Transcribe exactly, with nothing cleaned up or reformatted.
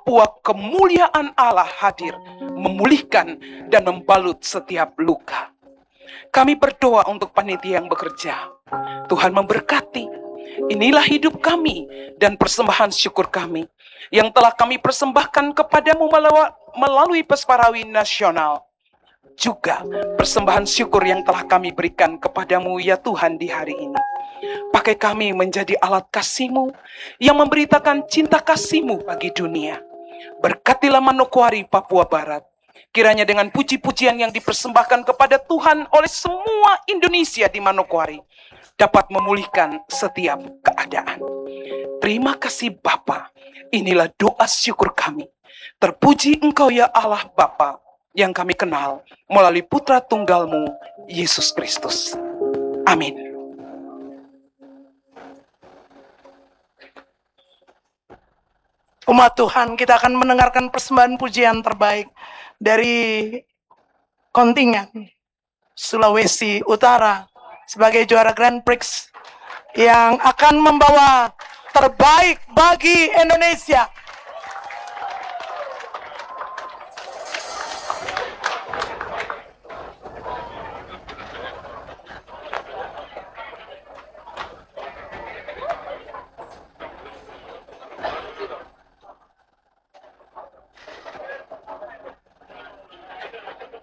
Papua kemuliaan Allah hadir, memulihkan dan membalut setiap luka. Kami berdoa untuk panitia yang bekerja. Tuhan memberkati. Inilah hidup kami dan persembahan syukur kami yang telah kami persembahkan kepadamu melalui Pesparawi Nasional. Juga persembahan syukur yang telah kami berikan kepadamu ya Tuhan di hari ini. Pakai kami menjadi alat kasih-Mu yang memberitakan cinta kasih-Mu bagi dunia. Berkatilah Manokwari, Papua Barat. Kiranya dengan puji-pujian yang dipersembahkan kepada Tuhan oleh semua Indonesia di Manokwari dapat memulihkan setiap keadaan. Terima kasih Bapa. Inilah doa syukur kami. Terpuji Engkau ya Allah Bapa yang kami kenal melalui Putra Tunggal-Mu, Yesus Kristus. Amin. Umat Tuhan, kita akan mendengarkan persembahan pujian terbaik dari kontingen Sulawesi Utara sebagai juara Grand Prix yang akan membawa terbaik bagi Indonesia.